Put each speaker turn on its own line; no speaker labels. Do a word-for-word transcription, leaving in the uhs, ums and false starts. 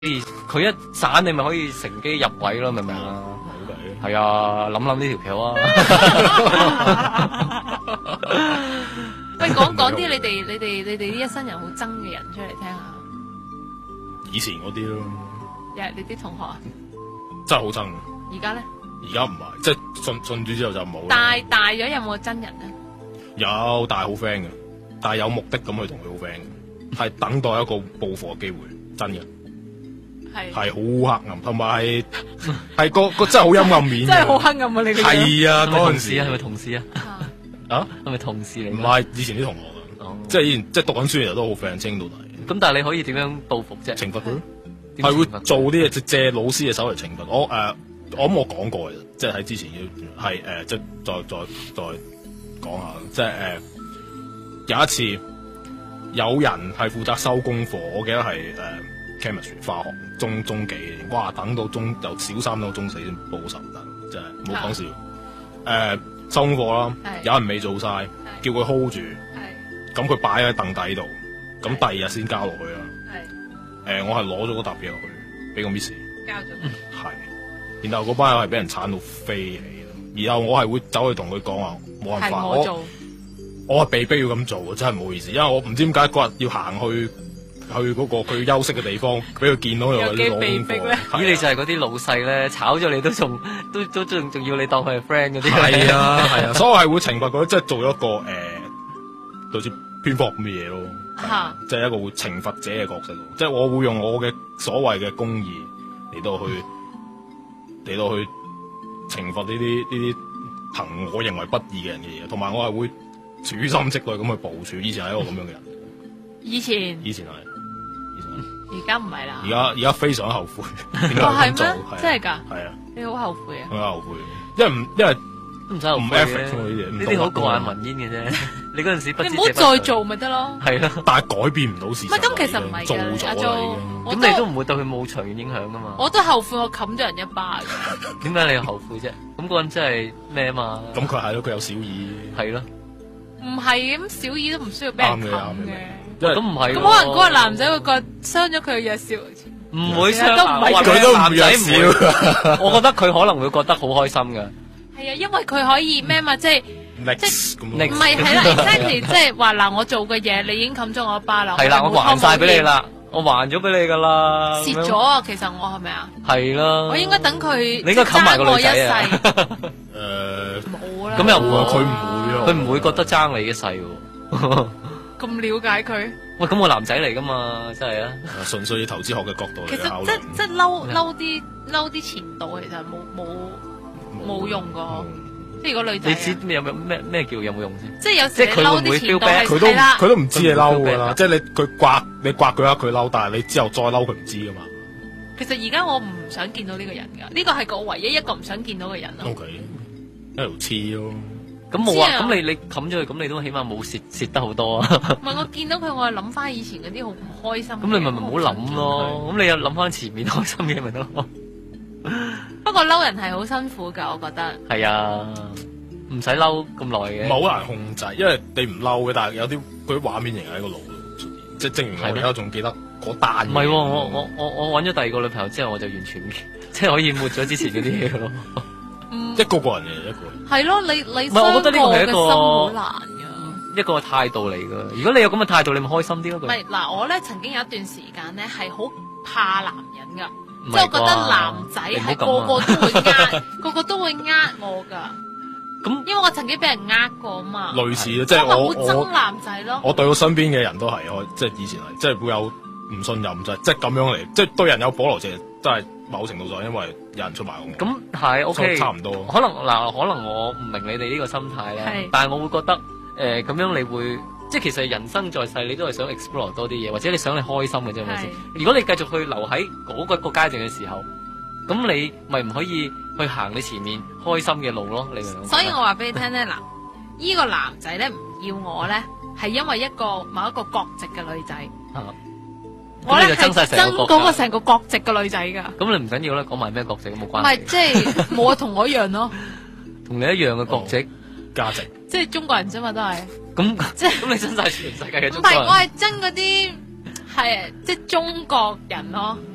佢一散你咪可以乘機入位咯，明唔明啊？係啊，諗諗呢條橋啊！
喂，講講啲你哋你哋你哋呢一生人好憎嘅人出嚟聽下。
以前嗰啲咯，
又係你啲同學啊？
真係好憎。
而家咧？
而家唔係，即係信信主之後就冇。
大大咗有冇真人咧？
有，但係好 friend 嘅，但係有目的咁去同佢好 friend，係等待一個報復嘅機會，真嘅。係係好黑暗，同埋係係個個真係好陰暗面，
真係好黑暗啊！你個
係啊，嗰陣
時係咪同事啊？啊，係咪同事嚟？
唔係以前啲同學啊，即係以前即係讀緊書嘅時候都好 friend，清到底。
咁但係你可以點樣報復啫？
懲罰佢咯，係會做啲嘢，借借老師嘅手嚟懲罰我。誒，我諗我講過嘅，即係喺之前要係誒，即係再再再講下，即係誒有一次有人係負責收功課，我記得係誒。chemistry 化學中中幾嘅，哇！等到中由小三到中四先報仇得，真係冇講笑。誒、呃，收功課啦，有人未做晒，叫佢 hold 住，咁佢擺喺凳底度，咁第二日先交落去啦。誒、呃，我係攞咗嗰沓嘢落去，俾個 miss
交咗。
係，然後嗰班友係俾人鏟到飛起，然後我係會走去同佢講話，冇辦法，我做我係被逼要咁做，真係唔好意思，因為我唔知點解嗰日要行去。去嗰個佢休息嘅地方，俾佢見到有啲攞功課。
咦，你就係嗰啲老細咧，炒咗你都仲都都仲仲要你當佢係 friend 嗰啲。
係啊係啊，所以我係會懲罰佢，即係做一個誒、呃、類似蝙蝠咁嘅嘢咯。即係一個會懲罰者嘅角色。即係我會用我嘅所謂嘅公義嚟到去嚟到去懲罰呢啲呢啲行我認為不義嘅人嘅嘢，同埋我係會處心積慮咁去部署。以前係一個咁樣嘅人。
以前。
以前係。
而家唔係啦，
而家而家非常後悔。點解
咁做？真係㗎？
係啊，
你好後悔啊？
我後悔，因為唔因為
唔使後悔嘅，呢啲好過眼雲煙嘅啫。你嗰陣時不知
你唔好再做咪得咯。
係咯，
但係改變唔到事實。
唔係咁，其實唔係嘅，阿 Jo。
咁你都唔會對佢冇長遠影響㗎嘛？
我都後悔我冚咗人一巴嘅。
點解你又後悔啫？咁嗰人真係咩啊嘛？
咁佢係咯，佢有小二。
係咯。
唔係咁，小二都唔需要俾人冚嘅。
咁唔係，咁
可能嗰個男仔會覺得傷咗佢嘅弱小，
唔會傷，
都唔係
佢都唔弱小。
我覺得佢可能會覺得好開心噶。
係啊，因為佢可以咩嘛，即係
即係
唔係係啦 ，exactly 即係話嗱，我做嘅嘢你已經冚咗我一巴啦。
係啦，我還晒俾你啦，我還咗俾你噶啦。
蝕咗啊，其實我係咪啊？
係啦。我
應該等佢，
你應該冚埋個女仔啊。
誒，
冇啦。
咁又唔會，
佢唔會啊，
佢唔會覺得爭你一世喎。
咁了解佢？
喂，咁我男仔嚟噶嘛，真係啊！
純粹以投資學嘅角度嚟考慮。
其實即即嬲嬲啲嬲啲前度，其實冇冇冇用噶。即係如果女仔，
你知有冇咩咩叫有冇用先？
即係有時你嬲啲前度係啦，
佢都唔知你嬲噶啦。即係你佢刮你刮佢一佢嬲，但係你之後再嬲佢唔知噶嘛。
其實而家我唔想見到呢個人噶，呢個係我唯一一個唔想見到嘅人咯。
O K，一條黐咯。
咁冇啊！咁你你冚咗佢，咁你都起碼冇蝕蝕得好多啊！
唔係我見到佢，我係諗翻以前嗰啲好唔開心。
咁你咪咪唔好諗咯，咁你又諗翻前面開心嘅咪得咯。
不過嬲人係好辛苦噶，我覺得。
係啊，唔使嬲咁耐嘅。
唔係好難控制，因為你唔嬲嘅，但係有啲嗰啲畫面仍然喺個腦度出現。即係正如我而家仲記得嗰單。
唔係喎，我我我我揾咗第二個女朋友之後，我就完全即係可以抹咗之前嗰啲嘢咯。
一個個人嘅一個人
係咯，你你
唔係，我覺得呢個係一個
好難噶，
一個態度嚟噶。如果你有咁嘅態度，你咪開心啲咯。
唔係嗱，我咧曾經有一段時間咧係好怕男人噶，即係我覺得男仔係個個都會呃，個個都會呃我噶。
咁
因為我曾經俾人呃過啊嘛。
類似啊，即係我
好憎男仔咯。
我對我身邊嘅人都係，我即係以前係，即係會有唔信任，就係即係咁樣嚟，即係對人有保留，就係真係某程度上因為有人出賣我。
咁係 OK，
差唔多。
可能嗱，可能我唔明你哋呢個心態啦，但係我會覺得誒咁樣你會，即係其實人生在世，你都係想 explore 多啲嘢，或者你想你開心嘅啫，係咪先？如果你繼續去留喺嗰個個階段嘅時候，咁你咪唔可以去行你前面開心嘅路咯？你明唔明？
所以我話俾你聽咧，嗱，呢個男仔咧唔要我咧，係因為一個某一個國籍嘅女仔。我咧係憎嗰個成個國籍嘅女仔噶。
咁你唔緊要啦，講埋咩國籍都冇關係。
唔係，即係冇同我一樣咯。
同你一樣嘅國籍
價值，
即係中國人啫嘛，都係。
咁即係咁，你憎晒全世界嘅中國人。
唔係，我係憎嗰啲係即係中國人咯。